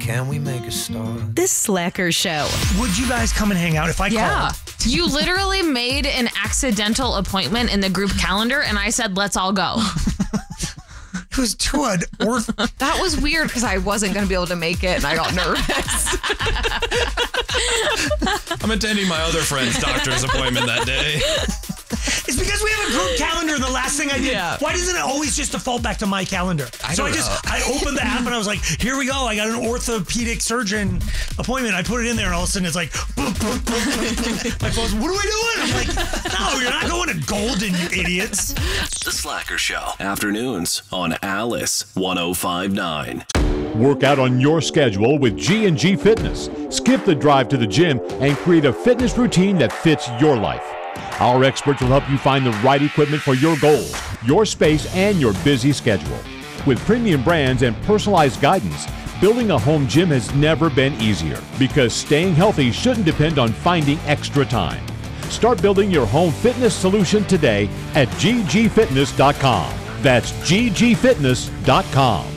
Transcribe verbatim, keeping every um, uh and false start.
Can we make a start? This Slacker show. Would you guys come and hang out if I Yeah. called? You literally made an accidental appointment in the group calendar, and I said, let's all go. It was to an orth. That was weird because I wasn't going to be able to make it and I got nervous. I'm attending my other friend's doctor's appointment that day. It's because we have a group calendar, and the last thing I did, Yeah. why doesn't it always just default back to my calendar? I so I don't just, know. I opened the app and I was like, here we go. I got an orthopedic surgeon appointment. I put it in there and all of a sudden it's like, boop, boop, boop. My phone's, what are we doing? I'm like, no, you're not going to Golden, you idiots. The Slacker Show. Afternoons on Alice one oh five nine. Work out on your schedule with G and G Fitness. Skip the drive to the gym and create a fitness routine that fits your life. Our experts will help you find the right equipment for your goals, your space, and your busy schedule. With premium brands and personalized guidance, building a home gym has never been easier because staying healthy shouldn't depend on finding extra time. Start building your home fitness solution today at g g fitness dot com. That's g g fitness dot com.